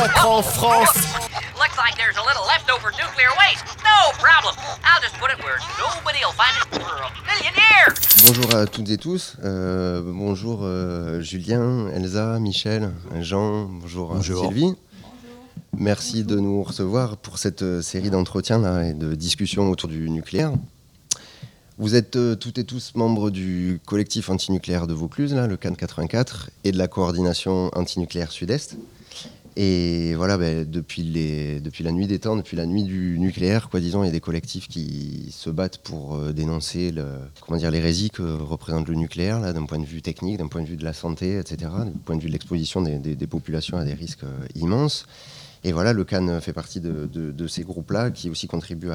4 en France. Looks like there's a little leftover nuclear waste. No problem. I'll just put it where nobody'll find it for a million years. Bonjour à toutes et tous. Bonjour Julien, Elsa, Michel, Jean. Bonjour. Sylvie. Merci de nous recevoir pour cette série d'entretiens là, et de discussions autour du nucléaire. Vous êtes toutes et tous membres du collectif antinucléaire de Vaucluse, là, le CAN 84, et de la coordination antinucléaire Sud-Est. Et voilà, depuis la nuit des temps, depuis la nuit du nucléaire, il y a des collectifs qui se battent pour dénoncer l'hérésie que représente le nucléaire, là, d'un point de vue technique, d'un point de vue de la santé, etc., d'un point de vue de l'exposition des populations à des risques immenses. Et voilà, le CAN fait partie de ces groupes-là qui aussi contribuent